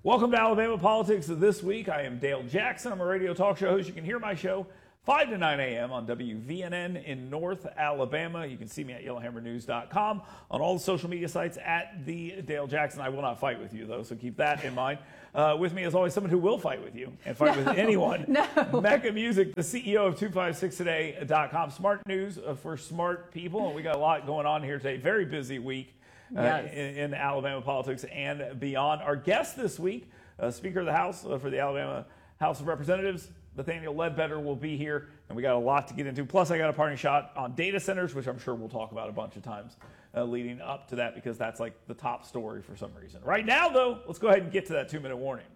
Welcome to Alabama Politics this week. I am Dale Jackson. I'm a radio talk show host. You can hear my show 5 to 9 a.m. on WVNN in North Alabama. You can see me at YellowHammerNews.com, on all the social media sites at the Dale Jackson. I will not fight with you, though, so keep that in mind. With me, as always, someone who will fight with you and fight with anyone. Mecca Music, the CEO of 256today.com. Smart news for smart people, and we got a lot going on here today. Very busy week. In Alabama politics and beyond. Our guest this week, Speaker of the House for the Alabama House of Representatives, Nathaniel Ledbetter, will be here, and we got a lot to get into. Plus, I got a parting shot on data centers, which I'm sure we'll talk about a bunch of times leading up to that, because that's like the top story for some reason. Right now, though, let's go ahead and get to that 2-minute warning.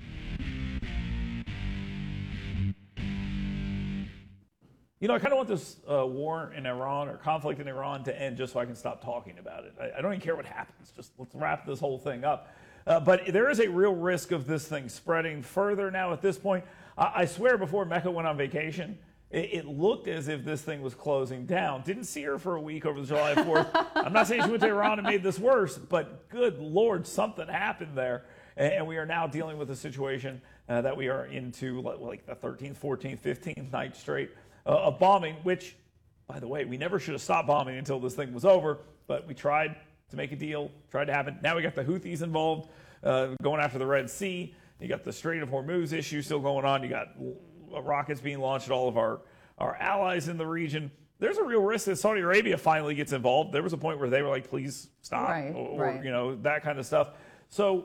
You know, I kind of want this war in Iran or conflict in Iran to end just so I can stop talking about it. I don't even care what happens. Just let's wrap this whole thing up. But there is a real risk of this thing spreading further now at this point. I swear before Mecca went on vacation, it looked as if this thing was closing down. Didn't see her for a week over the July 4th. I'm not saying she went to Iran and made this worse, but good Lord, something happened there. And we are now dealing with a situation that we are into like the 13th, 14th, 15th night straight of bombing, which, by the way, we never should have stopped bombing until this thing was over, but we tried to make a deal, tried to happen. Now we got the Houthis involved, going after the Red Sea. You got the Strait of Hormuz issue still going on. You got rockets being launched at all of our allies in the region. There's a real risk that Saudi Arabia finally gets involved. There was a point where they were like, please stop, or you know, that kind of stuff. So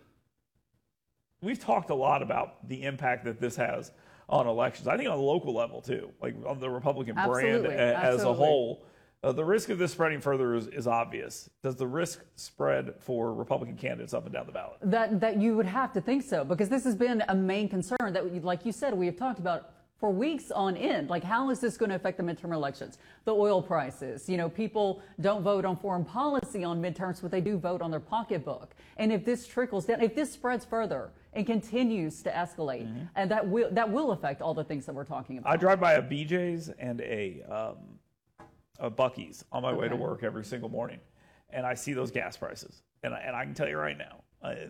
we've talked a lot about the impact that this has on elections. I think on the local level, too, like on the Republican brand as a whole. The risk of this spreading further is obvious. Does the risk spread for Republican candidates up and down the ballot? That you would have to think so, because this has been a main concern that, like you said, we have talked about for weeks on end. Like, how is this going to affect the midterm elections? The oil prices. You know, people don't vote on foreign policy on midterms, but they do vote on their pocketbook. And if this trickles down, if this spreads further and continues to escalate, and that will affect all the things that we're talking about. I drive by a BJ's and a Buc-ee's on my way to work every single morning, and I see those gas prices, and I can tell you right now,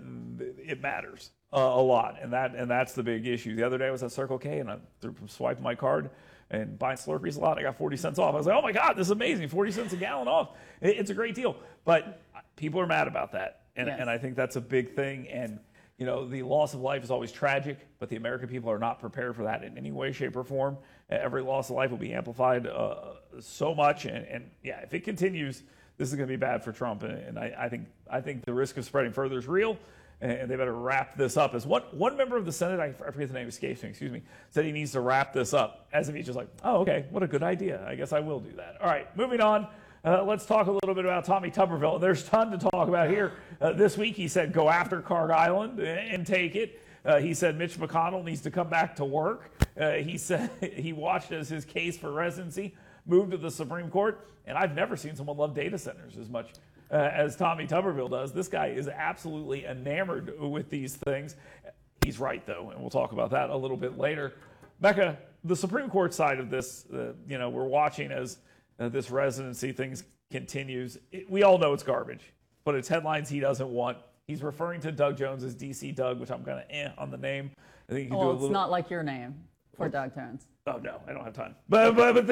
it matters a lot, and that's the big issue. The other day I was at Circle K, and I swiped my card and buying Slurpees a lot. I got 40 cents off. I was like, oh my God, this is amazing! 40 cents a gallon off. It's a great deal, but people are mad about that, and I think that's a big thing. And you know, the loss of life is always tragic, but the American people are not prepared for that in any way, shape, or form. Every loss of life will be amplified so much, and yeah, if it continues, this is going to be bad for Trump. And I think the risk of spreading further is real, and they better wrap this up. As one member of the Senate, I forget the name, escapes me, excuse me, said he needs to wrap this up, as if he's just like, oh, okay, what a good idea. I guess I will do that. All right, moving on. Let's talk a little bit about Tommy Tuberville. There's a ton to talk about here. This week, he said, go after Carg Island and take it. He said Mitch McConnell needs to come back to work. He said he watched as his case for residency moved to the Supreme Court. And I've never seen someone love data centers as much as Tommy Tuberville does. This guy is absolutely enamored with these things. He's right, though, and we'll talk about that a little bit later. Becca, the Supreme Court side of this, we're watching as this residency thing continues. We all know it's garbage, but it's headlines he doesn't want. He's referring to Doug Jones as DC Doug, which I'm kind of on the name. I think you can do a little. It's not like your name for Doug Jones. Oh no, I don't have time. But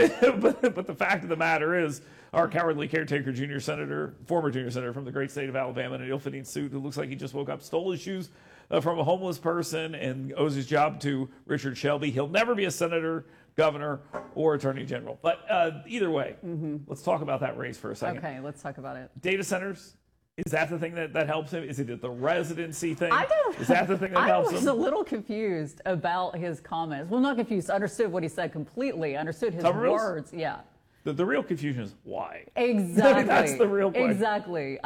the fact of the matter is, our cowardly caretaker, former junior senator from the great state of Alabama in an ill-fitting suit, who looks like he just woke up, stole his shoes from a homeless person, and owes his job to Richard Shelby. He'll never be a senator, governor, or attorney general. But either way, let's talk about that race for a second. Okay, let's talk about it. Data centers. Is that the thing that helps him? Is it the residency thing? Is that the thing that I helps him? was a little confused about his comments. Well, not confused. I understood what he said completely. I understood his words. Yeah. The real confusion is why. Exactly. That's the real question. Exactly.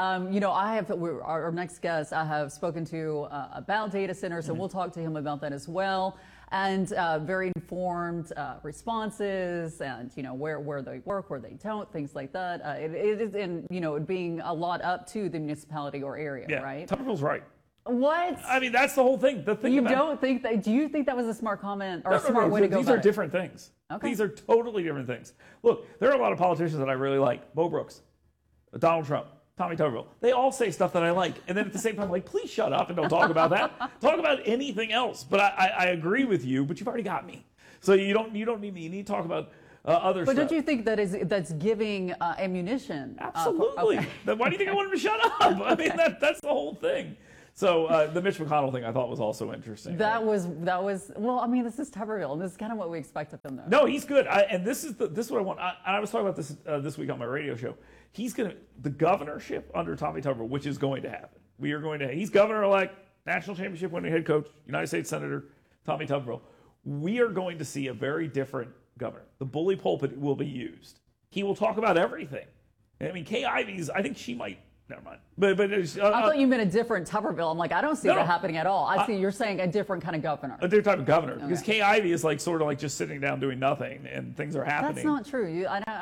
Our next guest I have spoken to about data centers, and we'll talk to him about that as well. And very informed responses, and where they work, where they don't, things like that. It is it being a lot up to the municipality or area, right? Tuberville's right. What? I mean, that's the whole thing. The thing you don't think that? Do you think that was a smart comment or a smart way to go? These are different things. Okay. These are totally different things. Look, there are a lot of politicians that I really like. Bo Brooks, Donald Trump, Tommy Tuberville. They all say stuff that I like. And then at the same time, I'm like, please shut up and don't talk about that. Talk about anything else. But I agree with you, but you've already got me. So you don't need me. You need to talk about other stuff. But don't you think that's giving ammunition? Absolutely. Okay. Then why do you think I want him to shut up? I mean, that's the whole thing. So the Mitch McConnell thing I thought was also interesting. That was well. I mean, this is Tuberville, and this is kind of what we expect of him, though. No, he's good. And this is what I want. I was talking about this week on my radio show. The governorship under Tommy Tuberville, which is going to happen. He's governor-elect, national championship winning head coach, United States Senator Tommy Tuberville. We are going to see a very different governor. The bully pulpit will be used. He will talk about everything. I mean, Kay Ivey's, I think she might. Never mind. But I thought you meant a different Tuberville. I'm like, I don't see that happening at all. I see you're saying a different kind of governor. A different type of governor. Okay. Because Kay Ivey is like sort of like just sitting down doing nothing, and things are happening. That's not true.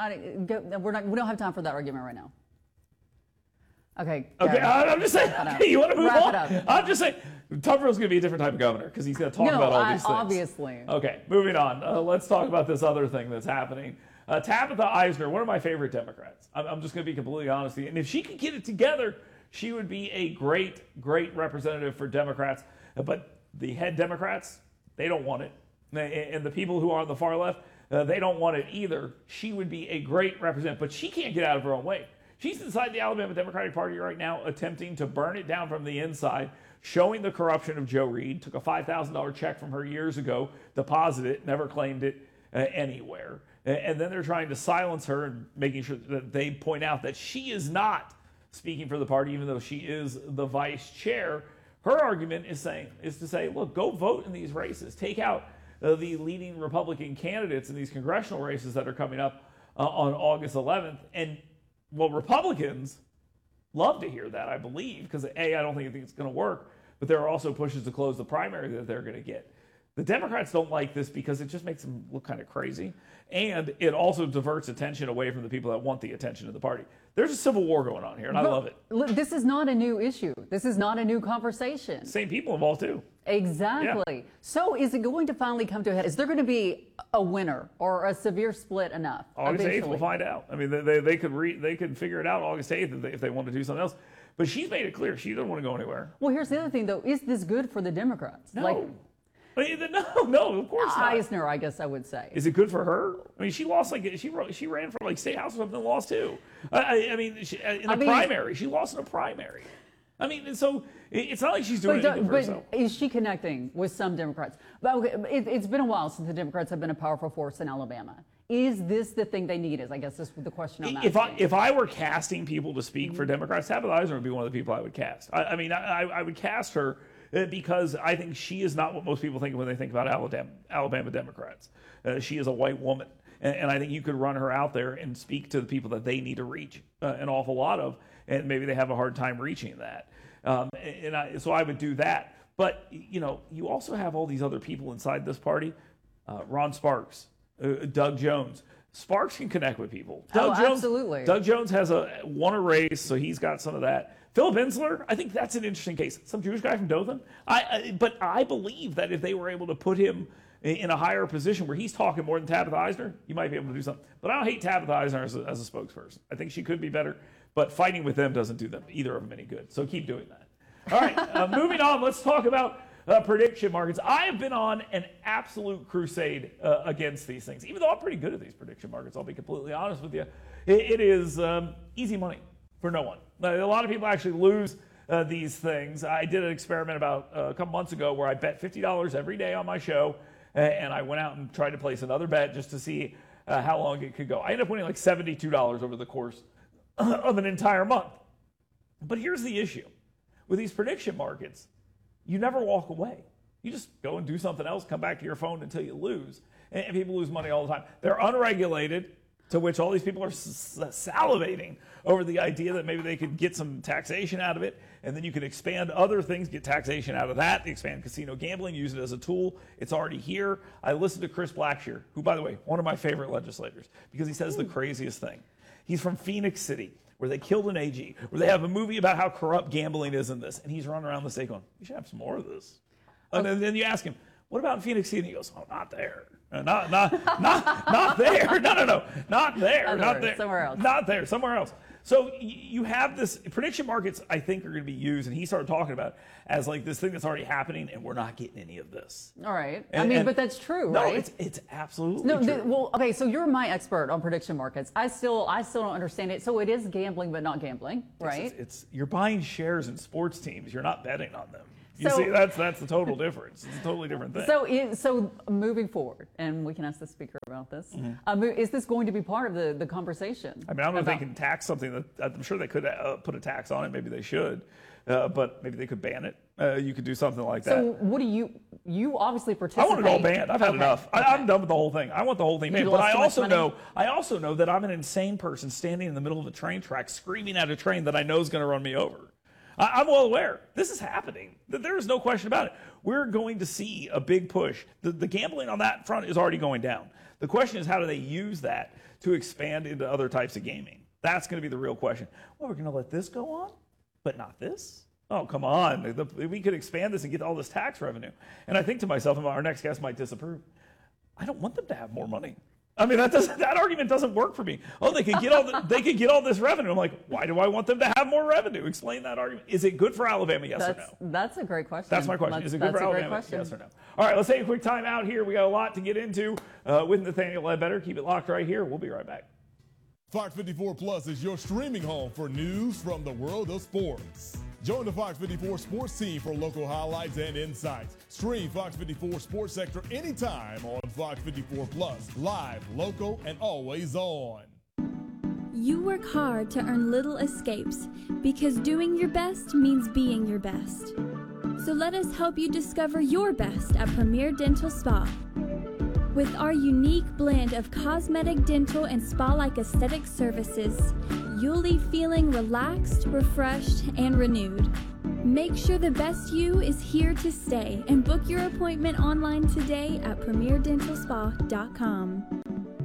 We don't have time for that argument right now. Okay. Okay. I'm just saying. You want to move on? It up. I'm just saying. Tuberville's going to be a different type of governor because he's going to talk about all these things. Obviously. Okay. Moving on. Let's talk about this other thing that's happening. Tabitha Eisner, one of my favorite Democrats. I'm just going to be completely honest with you. And if she could get it together, she would be a great representative for Democrats. But the head Democrats, they don't want it. And the people who are on the far left, they don't want it either. She would be a great representative, but she can't get out of her own way. She's inside the Alabama Democratic Party right now, attempting to burn it down from the inside, showing the corruption of Joe Reed. Took a $5,000 check from her years ago, deposited it, never claimed it anywhere. And then they're trying to silence her and making sure that they point out that she is not speaking for the party, even though she is the vice chair. Her argument is to say, look, go vote in these races. Take out the leading Republican candidates in these congressional races that are coming up on August 11th. And, well, Republicans love to hear that, I believe, because, A, I don't think it's going to work, but there are also pushes to close the primary that they're going to get. The Democrats don't like this because it just makes them look kind of crazy. And it also diverts attention away from the people that want the attention of the party. There's a civil war going on here, and I love it. This is not a new issue. This is not a new conversation. Same people involved, too. Exactly. Yeah. So is it going to finally come to a head? Is there going to be a winner or a severe split enough? August eventually? 8th, we'll find out. I mean, they could figure it out August 8th if they want to do something else. But she's made it clear she doesn't want to go anywhere. Well, here's the other thing, though. Is this good for the Democrats? No. No, of course not. Eisner, I guess I would say. Is it good for her? I mean, she lost she ran for state house or something and lost too. I mean, in a primary, she lost in a primary. I mean, so it's not like she's doing anything for herself. But is she connecting with some Democrats? But okay, it's been a while since the Democrats have been a powerful force in Alabama. Is this the thing they need? I guess is the question I'm asking. If I were casting people to speak for Democrats, Tabitha Eisner would be one of the people I would cast. I mean, I would cast her because I think she is not what most people think when they think about Alabama Democrats. She is a white woman. And I think you could run her out there and speak to the people that they need to reach an awful lot of, and maybe they have a hard time reaching that. So I would do that. But, you also have all these other people inside this party. Ron Sparks, Doug Jones. Sparks can connect with people. Absolutely. Doug Jones won a race, so he's got some of that. Philip Insler, I think that's an interesting case. Some Jewish guy from Dothan. But I believe that if they were able to put him in a higher position where he's talking more than Tabitha Eisner, you might be able to do something. But I don't hate Tabitha Eisner as a spokesperson. I think she could be better, but fighting with them doesn't do either of them any good. So keep doing that. All right, moving on. Let's talk about prediction markets. I have been on an absolute crusade against these things. Even though I'm pretty good at these prediction markets, I'll be completely honest with you. It is easy money for no one. A lot of people actually lose these things. I did an experiment about a couple months ago where I bet $50 every day on my show, and I went out and tried to place another bet just to see how long it could go. I ended up winning like $72 over the course of an entire month. But here's the issue. With these prediction markets, you never walk away. You just go and do something else, come back to your phone until you lose. And people lose money all the time. They're unregulated, to which all these people are salivating over the idea that maybe they could get some taxation out of it, and then you could expand other things, get taxation out of that, expand casino gambling, use it as a tool. It's already here. I listened to Chris Blackshear, who, by the way, one of my favorite legislators, because he says the craziest thing. He's from Phoenix City, where they killed an AG, where they have a movie about how corrupt gambling is in this, and he's running around the state going, we should have some more of this. And then you ask him, what about in Phoenix City? And he goes, oh, not there. Not there. No. Not there. Somewhere else. Not there. Somewhere else. So you have this prediction markets, I think, are going to be used, and he started talking about it as like this thing that's already happening, and we're not getting any of this. All right. And, but that's true, no, right? it's absolutely No, true. well, okay, so you're my expert on prediction markets. I still don't understand it. So it is gambling, but not gambling, right? It's you're buying shares in sports teams. You're not betting on them. You So- see, that's the total difference. It's a totally different thing. So moving forward, and we can ask the speaker about this, is this going to be part of the conversation? I mean, I don't know if they can tax something that I'm sure they could put a tax on it. Maybe they should, but maybe they could ban it. You could do something like that. So what do you obviously participate? I want it all banned. I've had Okay. enough. I'm done with the whole thing. I want the whole thing banned. But lost too much money? I also know that I'm an insane person standing in the middle of a train track screaming at a train that I know is going to run me over. I'm well aware. This is happening. There is no question about it. We're going to see a big push. The gambling on that front is already going down. The question is, how do they use that to expand into other types of gaming? That's going to be the real question. Well, we're going to let this go on, but not this? Oh, come on. We could expand this and get all this tax revenue. And I think to myself, and our next guest might disapprove, I don't want them to have more money. I mean, that argument doesn't work for me. Oh, they could get all this revenue. I'm like, why do I want them to have more revenue? Explain that argument. Is it good for Alabama? Yes or no? That's a great question. That's my question. Is it good for Alabama? Yes or no? All right, let's take a quick time out here. We got a lot to get into with Nathaniel Ledbetter. Keep it locked right here. We'll be right back. Fox 54 Plus is your streaming home for news from the world of sports. Join the Fox 54 sports team for local highlights and insights. Stream Fox 54 Sports Sector anytime on Fox 54 Plus, live, local, and always on. You work hard to earn little escapes because doing your best means being your best. So let us help you discover your best at Premier Dental Spa. With our unique blend of cosmetic, dental, and spa-like aesthetic services, you'll leave feeling relaxed, refreshed, and renewed. Make sure the best you is here to stay and book your appointment online today at premierdentalspa.com.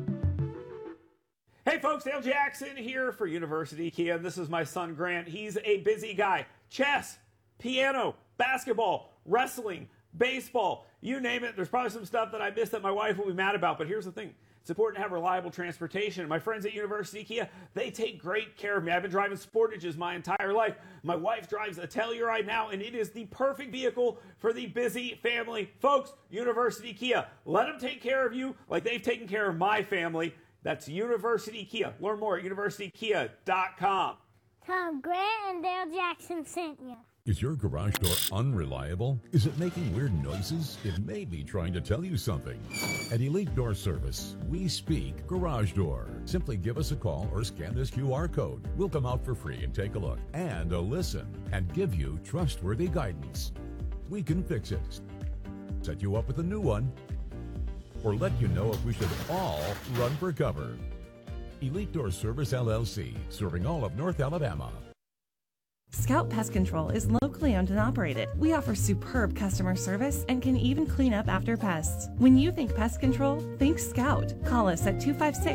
Hey folks, Dale Jackson here for University Kia. This is my son Grant. He's a busy guy. Chess, piano, basketball, wrestling, baseball, you name it. There's probably some stuff that I missed that my wife will be mad about, but here's the thing. It's important to have reliable transportation. My friends at University Kia, they take great care of me. I've been driving Sportages my entire life. My wife drives a Telluride now, and it is the perfect vehicle for the busy family. Folks, University Kia, let them take care of you like they've taken care of my family. That's University Kia. Learn more at universitykia.com. Tom Grant and Dale Jackson sent you. Is your garage door unreliable? Is it making weird noises? It may be trying to tell you something. At Elite Door Service, we speak garage door. Simply give us a call or scan this QR code. We'll come out for free and take a look and a listen and give you trustworthy guidance. We can fix it, set you up with a new one, or let you know if we should all run for cover. Elite Door Service LLC, serving all of North Alabama. Scout Pest Control is locally owned and operated. We offer superb customer service and can even clean up after pests. When you think pest control, think Scout. Call us at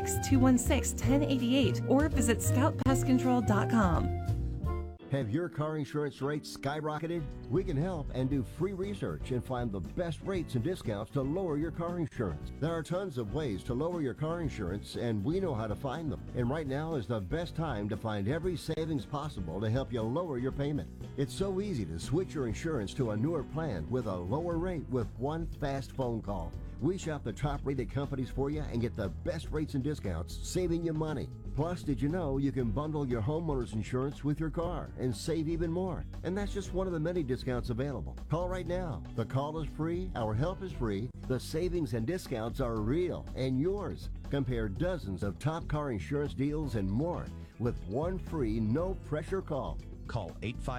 256-216-1088 or visit scoutpestcontrol.com. Have your car insurance rates skyrocketed? We can help and do free research and find the best rates and discounts to lower your car insurance. There are tons of ways to lower your car insurance, and we know how to find them. And right now is the best time to find every savings possible to help you lower your payment. It's so easy to switch your insurance to a newer plan with a lower rate with one fast phone call. We shop the top-rated companies for you and get the best rates and discounts, saving you money. Plus, did you know you can bundle your homeowner's insurance with your car and save even more? And that's just one of the many discounts available. Call right now. The call is free, our help is free, the savings and discounts are real and yours. Compare dozens of top car insurance deals and more with one free, no-pressure call. Call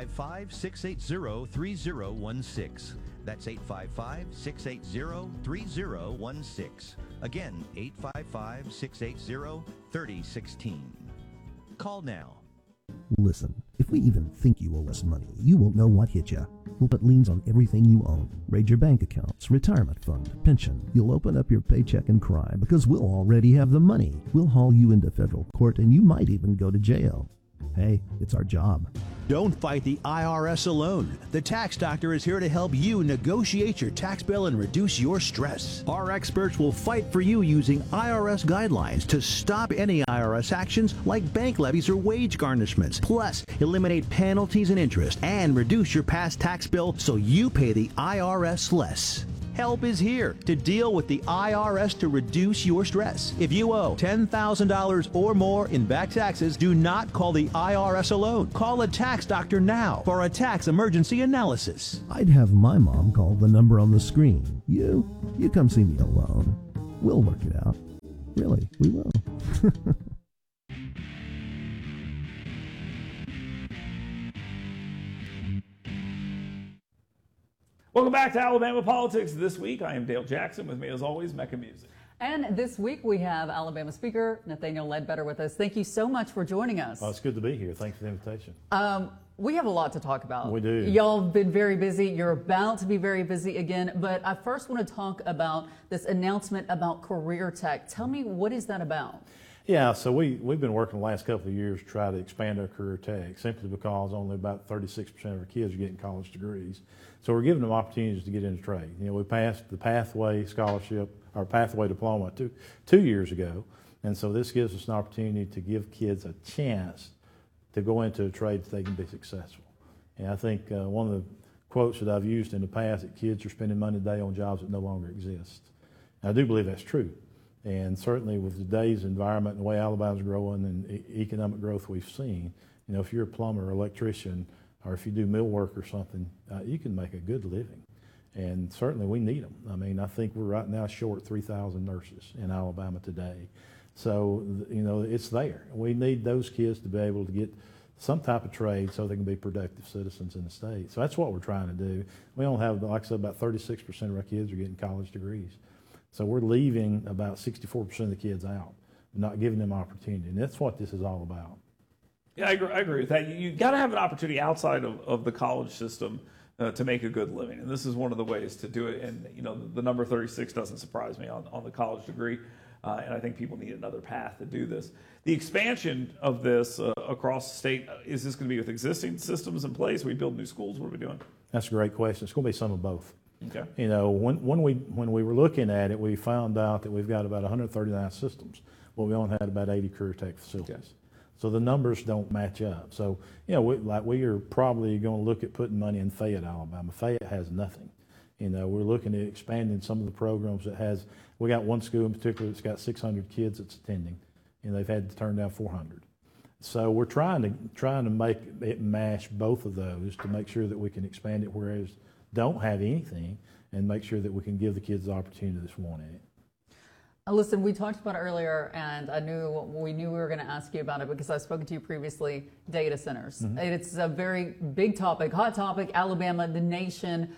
855-680-3016. That's 855-680-3016. Again, 855-680-3016. Call now. Listen, if we even think you owe us money, you won't know what hit you. We'll put liens on everything you own. Raid your bank accounts, retirement fund, pension. You'll open up your paycheck and cry because we'll already have the money. We'll haul you into federal court and you might even go to jail. Hey, it's our job. Don't fight the IRS alone. The Tax Doctor is here to help you negotiate your tax bill and reduce your stress. Our experts will fight for you using IRS guidelines to stop any IRS actions like bank levies or wage garnishments. Plus, eliminate penalties and interest and reduce your past tax bill so you pay the IRS less. Help is here to deal with the IRS to reduce your stress. If you owe $10,000 or more in back taxes, do not call the IRS alone. Call a tax doctor now for a tax emergency analysis. I'd have my mom call the number on the screen. You come see me alone. We'll work it out. Really, we will. Welcome back to Alabama Politics. This week, I am Dale Jackson. With me, as always, Mecca Music. And this week, we have Alabama Speaker Nathaniel Ledbetter with us. Thank you so much for joining us. Well, it's good to be here. Thanks for the invitation. We have a lot to talk about. We do. Y'all have been very busy. You're about to be very busy again. But I first want to talk about this announcement about Career Tech. Tell me, what is that about? Yeah, so we've been working the last couple of years to try to expand our Career Tech, simply because only about 36% of our kids are getting college degrees. So we're giving them opportunities to get into trade. You know, we passed the Pathway Scholarship, or Pathway Diploma two years ago, and so this gives us an opportunity to give kids a chance to go into a trade that they can be successful. And I think one of the quotes that I've used in the past, that kids are spending money today on jobs that no longer exist. And I do believe that's true. And certainly with today's environment and the way Alabama's growing and economic growth we've seen, you know, if you're a plumber or electrician, or if you do mill work or something, you can make a good living. And certainly we need them. I mean, I think we're right now short 3,000 nurses in Alabama today. So, you know, it's there. We need those kids to be able to get some type of trade so they can be productive citizens in the state. So that's what we're trying to do. We only have, like I said, about 36% of our kids are getting college degrees. So we're leaving about 64% of the kids out, not giving them opportunity. And that's what this is all about. Yeah, I agree with that. You got to have an opportunity outside of the college system to make a good living, and this is one of the ways to do it. And you know, the number 36 doesn't surprise me on the college degree, and I think people need another path to do this. The expansion of this across the state, is this going to be with existing systems in place? We build new schools? What are we doing? That's a great question. It's going to be some of both. Okay. You know, when we were looking at it, we found out that we've got about 139 systems, but we only had about 80 Career Tech facilities. Okay. So the numbers don't match up. So, you know, we are probably going to look at putting money in Fayette, Alabama. Fayette has nothing. You know, we're looking at expanding some of the programs that has. We got one school in particular that's got 600 kids that's attending, and they've had to turn down 400. So we're trying to make it mash both of those to make sure that we can expand it, whereas don't have anything, and make sure that we can give the kids the opportunity that's wanting it. Listen, we talked about it earlier, and we knew we were going to ask you about it because I've spoken to you previously. Data centers. Mm-hmm. It's a very big topic, hot topic. Alabama, the nation.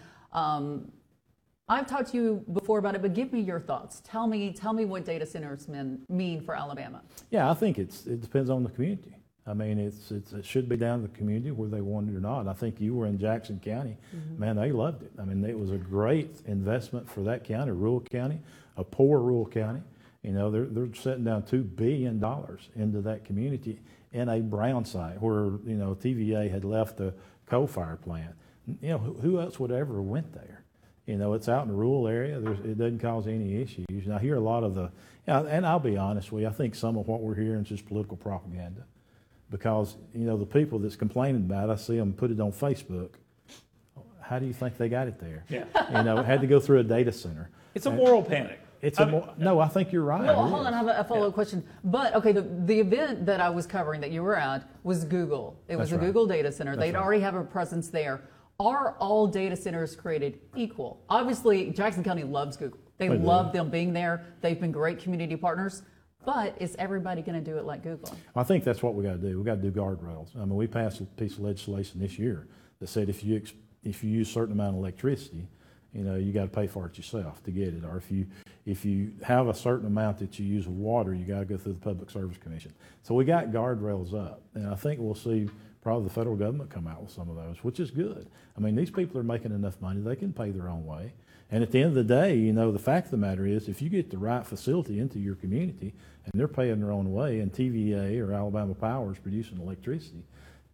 I've talked to you before about it, but give me your thoughts. Tell me what data centers mean for Alabama. Yeah, I think it depends on the community. I mean, it should be down to the community where they want it or not. I think you were in Jackson County. Mm-hmm. Man, they loved it. I mean, it was a great investment for that county, rural county, a poor rural county. You know, they're setting down $2 billion into that community in a brown site where, you know, TVA had left the coal-fired plant. You know, who else would ever went there? You know, it's out in a rural area. It doesn't cause any issues. And I hear a lot of and I'll be honest with you, I think some of what we're hearing is just political propaganda. Because, you know, the people that's complaining about it, I see them put it on Facebook. How do you think they got it there? Yeah. You know, it had to go through a data center. It's a moral panic. No, I think you're right. Well, hold on, I have a follow-up question. But, okay, the event that I was covering that you were at was Google. It was a Google data center. They'd already have a presence there. Are all data centers created equal? Obviously, Jackson County loves Google. They love them being there. They've been great community partners. But is everybody going to do it like Google? I think that's what we got to do. We got to do guardrails. I mean, we passed a piece of legislation this year that said if you use a certain amount of electricity, you know, you got to pay for it yourself to get it. Or if you have a certain amount that you use of water, you got to go through the Public Service Commission. So we got guardrails up, and I think we'll see probably the federal government come out with some of those, which is good. I mean, these people are making enough money; they can pay their own way. And at the end of the day, you know, the fact of the matter is, if you get the right facility into your community and they're paying their own way, and TVA or Alabama Power is producing electricity,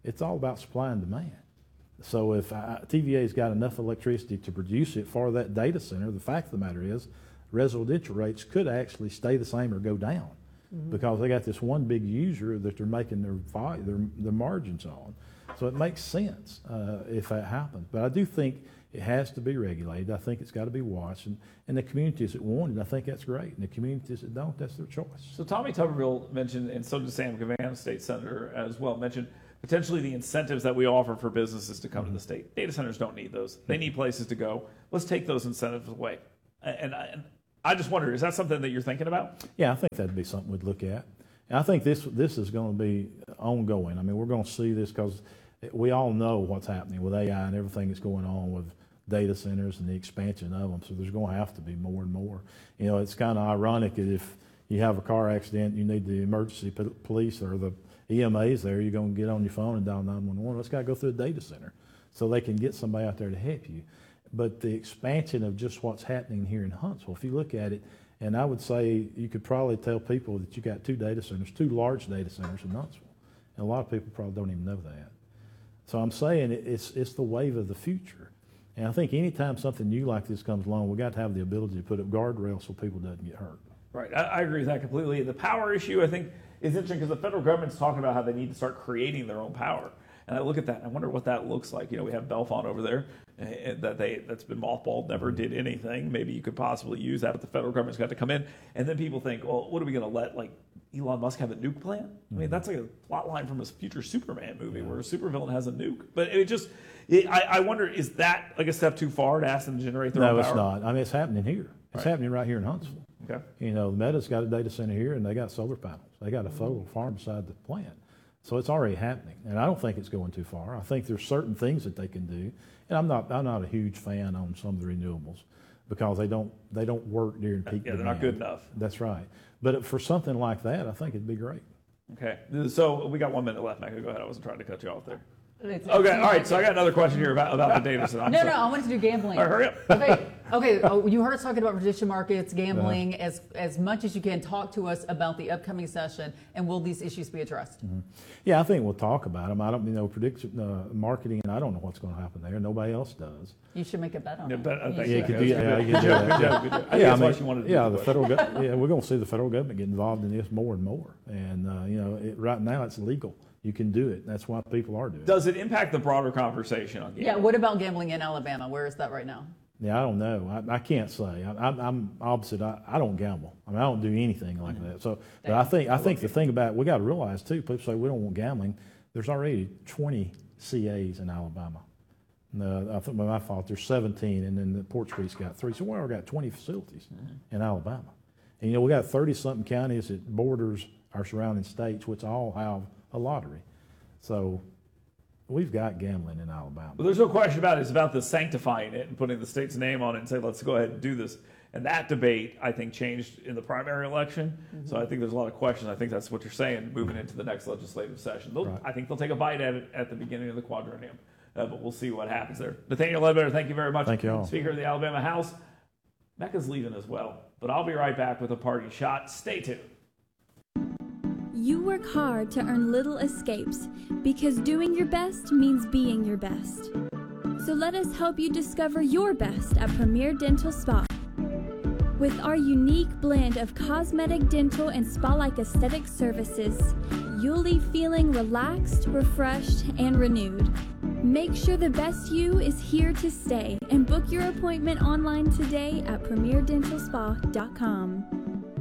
It's all about supply and demand. So if TVA's got enough electricity to produce it for that data center, the fact of the matter is residential rates could actually stay the same or go down because they got this one big user that they're making their margins on. So it makes sense if that happens. But I do think it has to be regulated. I think it's got to be watched. And the communities that want it, I think that's great. And the communities that don't, that's their choice. So Tommy Tuberville mentioned, and so did Sam Cavan, state senator, as well, mentioned potentially the incentives that we offer for businesses to come to the state. Data centers don't need those. They need places to go. Let's take those incentives away. And I just wonder, is that something that you're thinking about? Yeah, I think that'd be something we'd look at. And I think this is going to be ongoing. I mean, we're going to see this because we all know what's happening with AI and everything that's going on with data centers and the expansion of them. So there's going to have to be more and more. You know, it's kind of ironic that if you have a car accident, you need the emergency police or the EMAs there, you're going to get on your phone and dial 911. It's got to go through a data center so they can get somebody out there to help you. But the expansion of just what's happening here in Huntsville, if you look at it, and I would say you could probably tell people that you got two large data centers in Huntsville. And a lot of people probably don't even know that. So I'm saying it's the wave of the future. And I think anytime something new like this comes along, we've got to have the ability to put up guardrails so people don't get hurt. Right. I agree with that completely. The power issue, I think, is interesting because the federal government's talking about how they need to start creating their own power. And I look at that and I wonder what that looks like. You know, we have Bellefonte over there that's been mothballed, never did anything. Maybe you could possibly use that, but the federal government's got to come in. And then people think, well, what are we going to let, like, Elon Musk have a nuke plant? I mean, that's like a plot line from a future Superman movie where a supervillain has a nuke. But I wonder, is that like a step too far to ask them to generate their own power? No, it's not. I mean, it's happening here. It's happening right here in Huntsville. Okay. You know, Meta's got a data center here, and they got solar panels. They got a solar farm beside the plant. So it's already happening, and I don't think it's going too far. I think there's certain things that they can do, and I'm not a huge fan on some of the renewables because they don't work during peak demand. They're not good enough. That's right. But for something like that, I think it'd be great. Okay, so we got 1 minute left, Mecca. Go ahead. I wasn't trying to cut you off there. Okay, all right. So I got another question here about the data center. No, I wanted to do gambling. All right, hurry up. Okay. You heard us talking about prediction markets, gambling. As much as you can, talk to us about the upcoming session, and will these issues be addressed? Mm-hmm. Yeah, I think we'll talk about them. I don't prediction marketing, and I don't know what's going to happen there. Nobody else does. You should make a bet on it. Yeah, good job. I mean, what you wanted to do. The federal government. Yeah, we're going to see the federal government get involved in this more and more. And right now it's legal. You can do it. That's why people are doing it. Does it impact the broader conversation on gambling? Yeah, what about gambling in Alabama? Where is that right now? Yeah, I don't know. I can't say. I'm opposite. I don't gamble. I mean, I don't do anything like that. So, but I think the thing about it, we got to realize too. People say we don't want gambling. There's already 20 CAs in Alabama. I think by my fault, there's 17, and then the Port Street's got 3. So we already got 20 facilities in Alabama. And we got 30-something counties that borders our surrounding states, which all have a lottery. So we've got gambling in Alabama. Well, there's no question about it. It's about the sanctifying it and putting the state's name on it and say, let's go ahead and do this. And that debate, I think, changed in the primary election. Mm-hmm. So I think there's a lot of questions. I think that's what you're saying moving into the next legislative session. Right. I think they'll take a bite at it at the beginning of the quadrennium. But we'll see what happens there. Nathaniel Ledbetter, thank you very much. Thank you all. Speaker of the Alabama House. Mecca's leaving as well. But I'll be right back with a parting shot. Stay tuned. You work hard to earn little escapes because doing your best means being your best. So let us help you discover your best at Premier Dental Spa. With our unique blend of cosmetic, dental, and spa-like aesthetic services, you'll leave feeling relaxed, refreshed, and renewed. Make sure the best you is here to stay and book your appointment online today at premierdentalspa.com.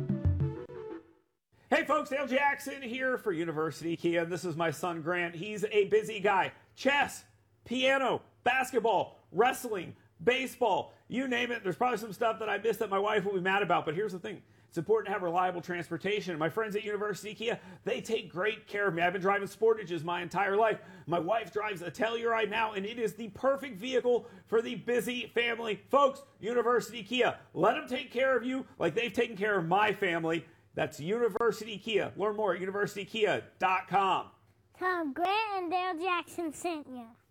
Hey folks, Dale Jackson here for University Kia. This is my son Grant. He's a busy guy. Chess, piano, basketball, wrestling, baseball, you name it. There's probably some stuff that I missed that my wife will be mad about, but here's the thing. It's important to have reliable transportation. And my friends at University Kia, they take great care of me. I've been driving Sportages my entire life. My wife drives a Telluride now, and it is the perfect vehicle for the busy family. Folks, University Kia, let them take care of you like they've taken care of my family. That's University Kia. Learn more at universitykia.com. Tom Grant and Dale Jackson sent you.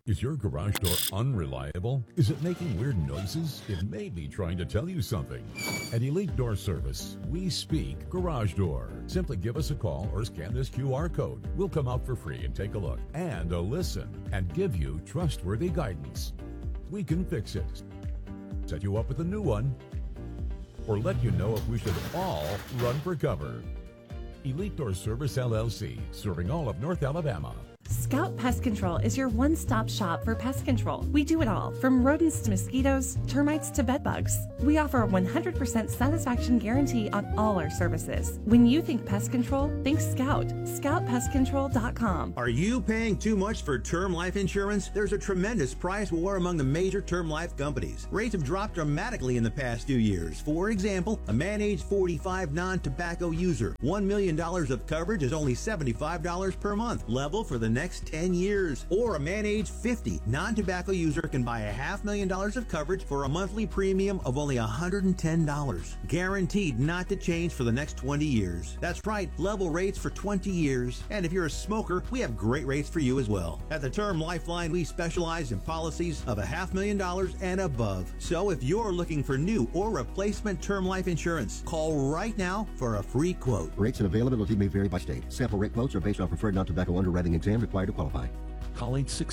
Is your garage door unreliable? Is it making weird noises? It may be trying to tell you something. At Elite Door Service, we speak garage door. Simply give us a call or scan this QR code. We'll come out for free and take a look and a listen and give you trustworthy guidance. We can fix it, set you up with a new one, or let you know if we should all run for cover. Elite Door Service LLC, serving all of North Alabama. Scout Pest Control is your one-stop shop for pest control. We do it all, from rodents to mosquitoes, termites to bedbugs. We offer a 100% satisfaction guarantee on all our services. When you think pest control, think Scout. ScoutPestControl.com. Are you paying too much for term life insurance? There's a tremendous price war among the major term life companies. Rates have dropped dramatically in the past few years. For example, a man age 45 non-tobacco user, $1 million of coverage is only $75 per month. Level for the next 10 years. Or a man age 50 non-tobacco user can buy $500,000 of coverage for a monthly premium of only $110. Guaranteed not to change for the next 20 years. That's right, level rates for 20 years. And if you're a smoker, we have great rates for you as well. At the Term Lifeline, we specialize in policies of $500,000 and above. So if you're looking for new or replacement term life insurance, call right now for a free quote. Rates and availability may vary by state. Sample rate quotes are based on preferred non-tobacco underwriting exam required to qualify. Call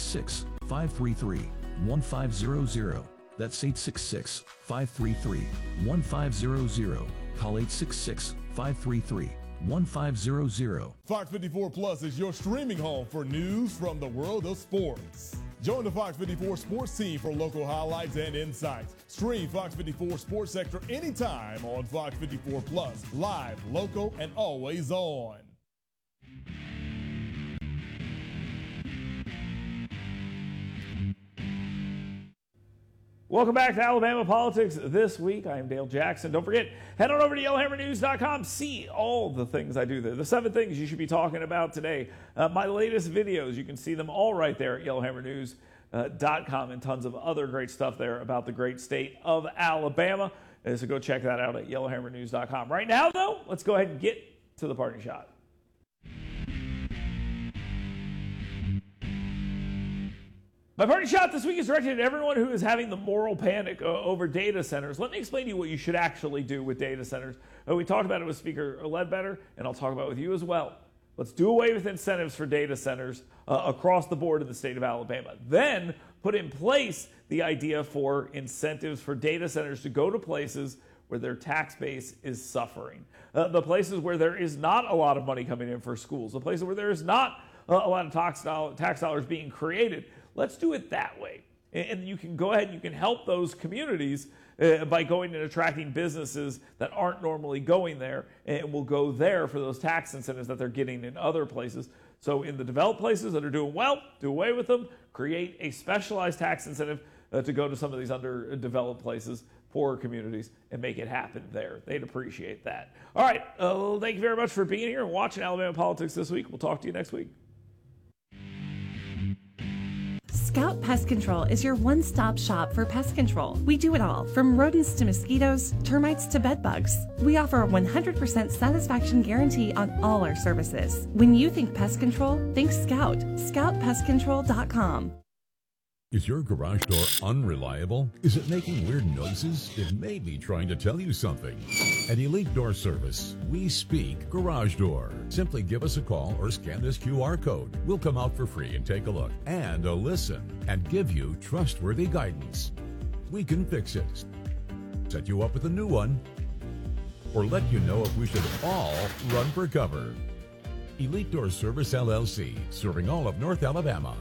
866-533-1500. That's 866-533-1500. Call 866-533-1500. Fox 54 Plus is your streaming home for news from the world of sports. Join the Fox 54 sports team for local highlights and insights. Stream Fox 54 Sports Sector anytime on Fox 54 Plus. Live, local, and always on. Welcome back to Alabama Politics This Week. I am Dale Jackson. Don't forget, head on over to YellowHammerNews.com. See all the things I do there. The 7 things you should be talking about today. My latest videos, you can see them all right there at YellowHammerNews.com, and tons of other great stuff there about the great state of Alabama. So go check that out at YellowHammerNews.com. Right now, though, let's go ahead and get to the party shot. My party shot this week is directed at everyone who is having the moral panic over data centers. Let me explain to you what you should actually do with data centers. We talked about it with Speaker Ledbetter, and I'll talk about it with you as well. Let's do away with incentives for data centers across the board in the state of Alabama. Then put in place the idea for incentives for data centers to go to places where their tax base is suffering. The places where there is not a lot of money coming in for schools. The places where there is not a lot of tax dollars being created. Let's do it that way. And you can go ahead and you can help those communities by going and attracting businesses that aren't normally going there and will go there for those tax incentives that they're getting in other places. So in the developed places that are doing well, do away with them, create a specialized tax incentive to go to some of these underdeveloped places, poorer communities, and make it happen there. They'd appreciate that. All right, thank you very much for being here and watching Alabama Politics This Week. We'll talk to you next week. Scout Pest Control is your one-stop shop for pest control. We do it all, from rodents to mosquitoes, termites to bedbugs. We offer a 100% satisfaction guarantee on all our services. When you think pest control, think Scout. ScoutPestControl.com. Is your garage door unreliable? Is it making weird noises? It may be trying to tell you something. At Elite Door Service, we speak garage door. Simply give us a call or scan this QR code. We'll come out for free and take a look and a listen and give you trustworthy guidance. We can fix it, set you up with a new one, or let you know if we should all run for cover. Elite Door Service LLC, serving all of North Alabama.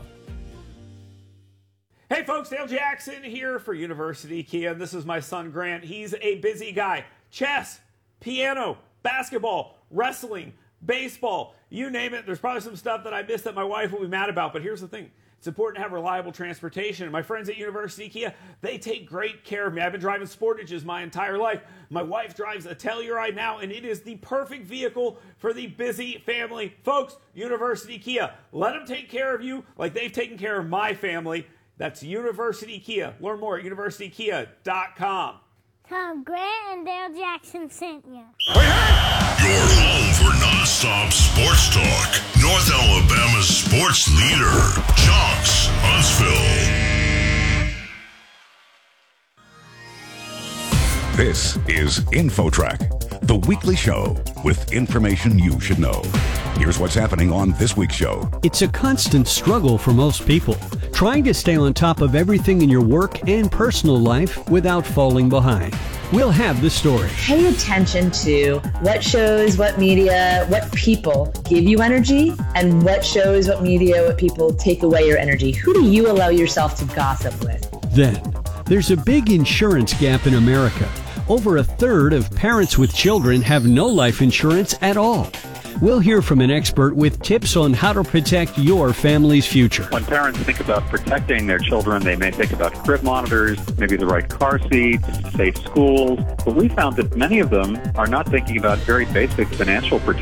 Hey folks, Dale Jackson here for University Kia. This is my son Grant. He's a busy guy. Chess, piano, basketball, wrestling, baseball, you name it. There's probably some stuff that I missed that my wife will be mad about, but here's the thing. It's important to have reliable transportation. And my friends at University Kia, they take great care of me. I've been driving Sportages my entire life. My wife drives a Telluride now, and it is the perfect vehicle for the busy family. Folks, University Kia, let them take care of you like they've taken care of my family. That's University Kia. Learn more at universitykia.com. Tom Grant and Dale Jackson sent you. Your home for Non-stop sports talk. North Alabama's sports leader, Jonks Huntsville. This is InfoTrack, the weekly show with information you should know. Here's what's happening on this week's show. It's a constant struggle for most people, trying to stay on top of everything in your work and personal life without falling behind. We'll have the story. Pay attention to what shows, what media, what people give you energy, and what shows, what media, what people take away your energy. Who do you allow yourself to gossip with? Then, there's a big insurance gap in America. Over a third of parents with children have no life insurance at all. We'll hear from an expert with tips on how to protect your family's future. When parents think about protecting their children, they may think about crib monitors, maybe the right car seats, safe schools. But we found that many of them are not thinking about very basic financial protection.